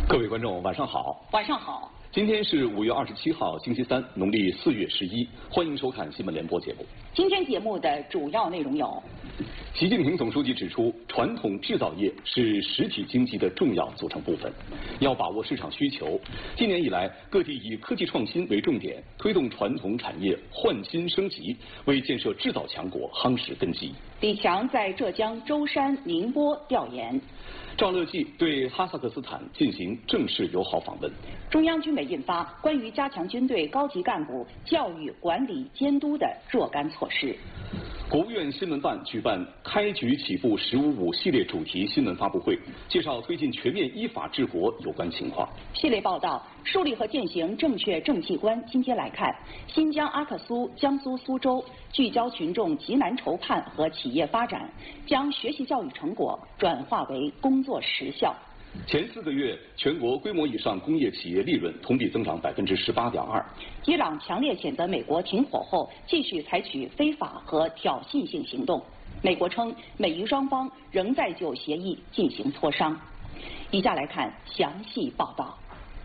各位观众，晚上好。 晚上好。 今天是5月27号，星期三，农历4月11。欢迎收看新闻联播节目。 今天节目的主要内容有： 习近平总书记指出，传统制造业是实体经济的重要组成部分，要把握市场需求。今年以来，各地以科技创新为重点，推动传统产业换新升级，为建设制造强国夯实根基。 李强在浙江舟山、宁波调研。 赵乐际对哈萨克斯坦进行正式友好访问。 中央军委印发关于加强军队高级干部教育、管理、监督的若干措施。 国务院新闻办举办开局起步“15+5”系列主题新闻发布会，介绍推进全面依法治国有关情况。 系列报道树立和践行正确政绩观。今天来看，新疆阿克苏、江苏苏州聚焦群众急难愁盼和企业发展，将学习教育成果转化为工作实效。 前4个月，全国规模以上工业企业利润同比增长18.2%。 伊朗强烈谴责美国停火后继续采取非法和挑衅性行动。美国称，美伊双方仍在就协议进行磋商。以下来看详细报道。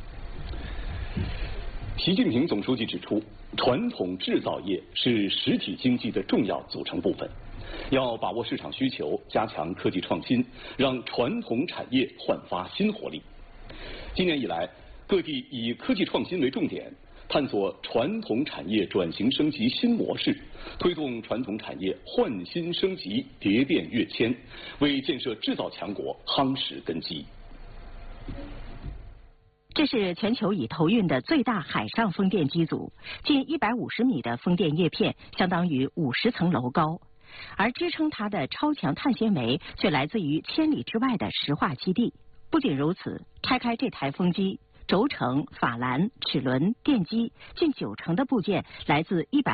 习近平总书记指出，传统制造业是实体经济的重要组成部分，要把握市场需求，加强科技创新，让传统产业焕发新活力。今年以来，各地以科技创新为重点，探索传统产业转型升级新模式，推动传统产业换新升级、蝶变跃迁，为建设制造强国夯实根基。 这是全球已投运的最大海上风电机组，近150米的风电叶片相当于50层楼高，而支撑它的超强碳纤维却来自于千里之外的石化基地。不仅如此，拆开这台风机，轴承、法兰、齿轮、电机近90%的部件来自100